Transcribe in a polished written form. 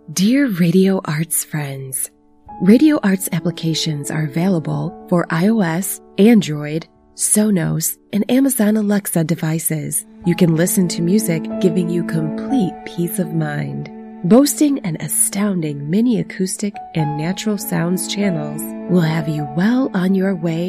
Dear Radio Arts friends, Radio Arts applications are available for iOS, Android, Sonos, and Amazon Alexa devices. You can listen to music, giving you complete peace of mind. Boasting an astounding mini acoustic and natural sounds channels will have you well on your way